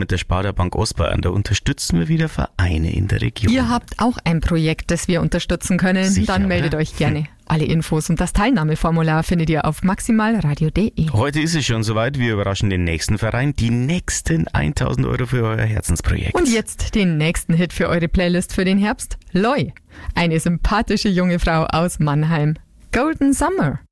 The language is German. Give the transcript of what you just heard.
mit der Sparda-Bank Ostbayern. Da unterstützen wir wieder Vereine in der Region. Ihr habt auch ein Projekt, das wir unterstützen können. Sicher, Dann meldet oder? euch gerne. Alle Infos und das Teilnahmeformular findet ihr auf maximalradio.de. Heute ist es schon soweit. Wir überraschen den nächsten Verein. Die nächsten 1.000 Euro für euer Herzensprojekt. Und jetzt den nächsten Hit für eure Playlist für den Herbst. Loi, eine sympathische junge Frau aus Mannheim. Golden Summer.